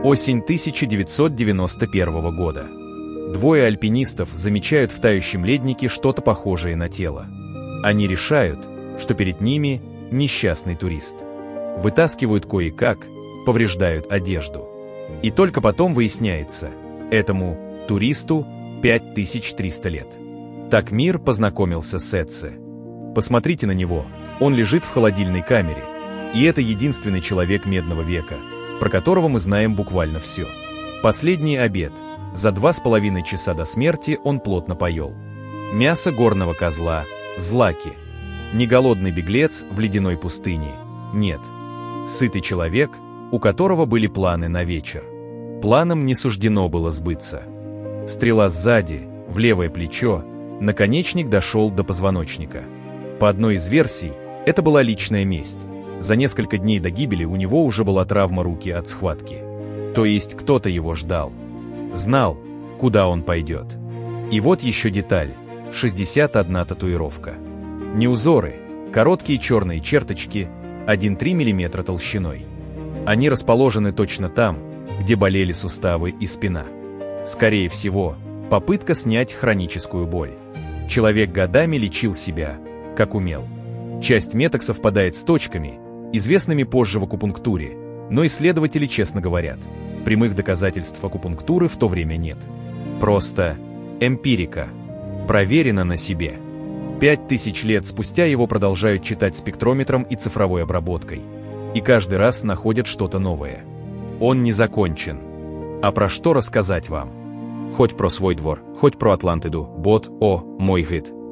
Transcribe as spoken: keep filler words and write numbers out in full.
Осень тысяча девятьсот девяносто первого года. Двое альпинистов замечают в тающем леднике что-то похожее на тело. Они решают, что перед ними несчастный турист. Вытаскивают кое-как, повреждают одежду. И только потом выясняется, этому туристу пять тысяч триста лет. Так мир познакомился с Эдсе. Посмотрите на него, он лежит в холодильной камере. И это единственный человек медного века, про которого мы знаем буквально все. Последний обед. За два с половиной часа до смерти он плотно поел. Мясо горного козла, злаки. Не голодный беглец в ледяной пустыне. Нет. Сытый человек, у которого были планы на вечер. Планам не суждено было сбыться. Стрела сзади, в левое плечо, наконечник дошел до позвоночника. По одной из версий, это была личная месть. За несколько дней до гибели у него уже была травма руки от схватки. То есть кто-то его ждал. Знал, куда он пойдет. И вот еще деталь. шестьдесят одна татуировка. Не узоры, короткие черные черточки, один целых три десятых миллиметра толщиной. Они расположены точно там, где болели суставы и спина. Скорее всего, попытка снять хроническую боль. Человек годами лечил себя, как умел. Часть меток совпадает с точками, известными позже в акупунктуре, но исследователи честно говорят, прямых доказательств акупунктуры в то время нет. Просто эмпирика. Проверено на себе. Пять тысяч лет спустя его продолжают читать спектрометром и цифровой обработкой. И каждый раз находят что-то новое. Он не закончен. А про что рассказать вам? Хоть про свой двор, хоть про Атлантиду, бот, о, мой гид.